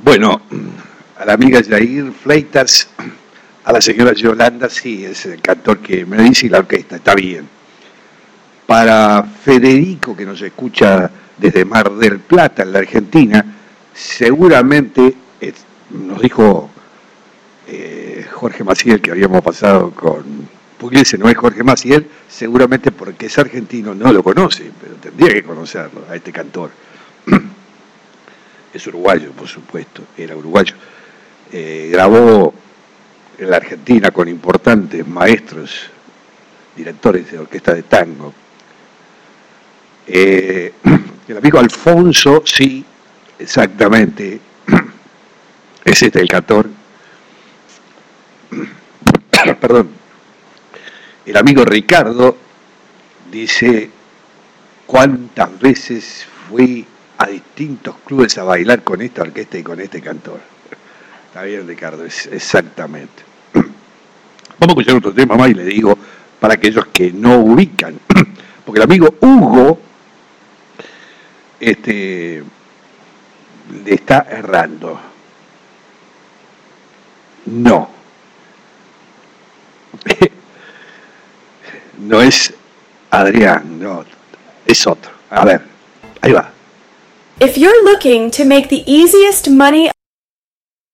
Bueno, a la amiga Jair Fleitas, a la señora Yolanda, sí, es el cantor que me dice, y la orquesta, está bien. Para Federico, que nos escucha desde Mar del Plata, en la Argentina, seguramente, nos dijo Jorge Maciel, que habíamos pasado con Pugliese, no es Jorge Maciel, seguramente porque es argentino, no lo conoce, pero tendría que conocerlo, a este cantor. Es uruguayo, por supuesto, era uruguayo. Grabó en la Argentina con importantes maestros, directores de orquesta de tango. El amigo Alfonso, sí, exactamente, es este el cantor. Perdón. El amigo Ricardo dice: ¿cuántas veces fui a distintos clubes a bailar con esta orquesta y con este cantor? Está bien, Ricardo, exactamente. Vamos a escuchar otro tema más y le digo, para aquellos que no ubican, porque el amigo Hugo le está errando. No. No es Adrián, no, es otro. A ver, ahí va. If you're looking to make the easiest money